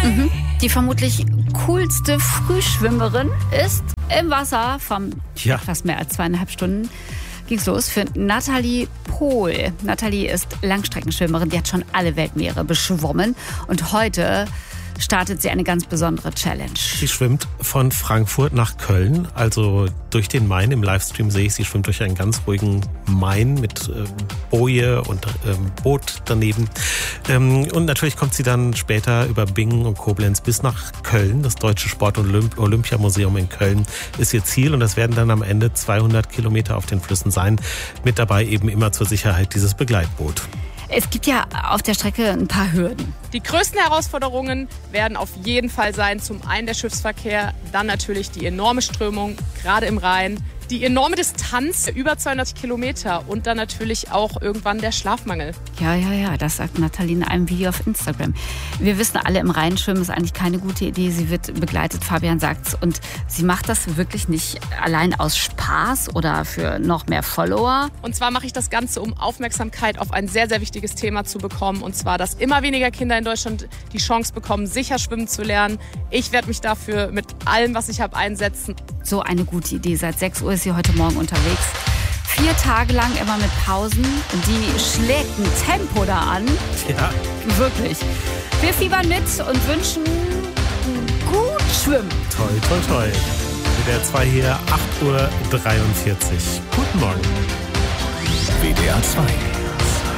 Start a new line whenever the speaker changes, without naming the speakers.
Die vermutlich coolste Frühschwimmerin ist im Wasser. Vom etwas mehr als 2,5 Stunden ging's los für Nathalie Pohl. Nathalie ist Langstreckenschwimmerin, die hat schon alle Weltmeere beschwommen und heute startet sie eine ganz besondere Challenge.
Sie schwimmt von Frankfurt nach Köln, also durch den Main. Im Livestream sehe ich, sie schwimmt durch einen ganz ruhigen Main mit Boje und Boot daneben. Und natürlich kommt sie dann später über Bingen und Koblenz bis nach Köln. Das Deutsche Sport- und Olympiamuseum in Köln ist ihr Ziel und das werden dann am Ende 200 Kilometer auf den Flüssen sein. Mit dabei eben immer zur Sicherheit dieses Begleitboot.
Es gibt ja auf der Strecke ein paar Hürden.
Die größten Herausforderungen werden auf jeden Fall sein, zum einen der Schiffsverkehr, dann natürlich die enorme Strömung, gerade im Rhein, die enorme Distanz, über 200 Kilometer und dann natürlich auch irgendwann der Schlafmangel.
Ja, das sagt Nathalie in einem Video auf Instagram. Wir wissen alle, im Rhein schwimmen ist eigentlich keine gute Idee. Sie wird begleitet, Fabian sagt's. Und sie macht das wirklich nicht allein aus Spaß oder für noch mehr Follower.
Und zwar mache ich das Ganze, um Aufmerksamkeit auf ein sehr, sehr wichtiges Thema zu bekommen. Und zwar, dass immer weniger Kinder in Deutschland die Chance bekommen, sicher schwimmen zu lernen. Ich werde mich dafür mit allem, was ich habe, einsetzen.
So eine gute Idee. Seit 6 Uhr ist sie heute Morgen unterwegs. 4 Tage lang immer mit Pausen. Die schlägt ein Tempo da an.
Ja.
Wirklich. Wir fiebern mit und wünschen gut Schwimmen.
Toi, toi, toi. WDR 2 hier, 8:43 Uhr. Guten Morgen.
WDR 2